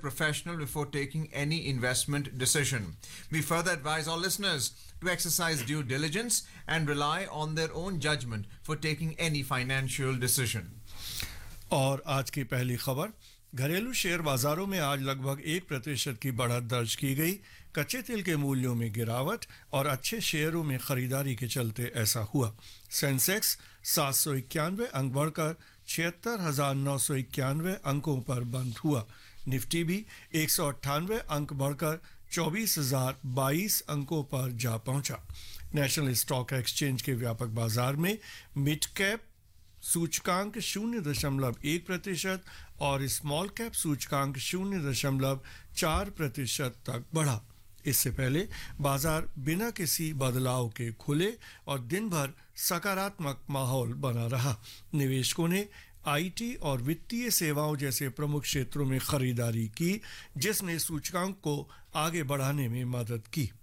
professional before taking any investment decision. We further advise our listeners to exercise due diligence and rely on their own judgment for taking any financial decision. और आज की पहली खबर, घरेलू share बाजारों में आज लगभग 1% की बढ़त दर्ज की गई। कच्चे तेल के मूल्यों में गिरावट और अच्छे शेयरों में खरीदारी के चलते ऐसा हुआ। सेंसेक्स 791 अंक बढ़कर 76,991 अंकों पर बंद हुआ। निफ्टी भी 198 अंक बढ़कर 24,022 अंकों पर जा पहुंचा। नेशनल स्टॉक एक्सचेंज के व्यापक बाजार में मिड कैप सूचकांक 0.1% और स्मॉल कैप सूचकांक 0.4% तक बढ़ा। इससे पहले बाजार बिना किसी बदलाव के खुले और दिन भर सकारात्मक माहौल बना रहा। निवेशकों ने आईटी और वित्तीय सेवाओं जैसे प्रमुख क्षेत्रों में खरीदारी की, जिसने सूचकांक को आगे बढ़ाने में मदद की।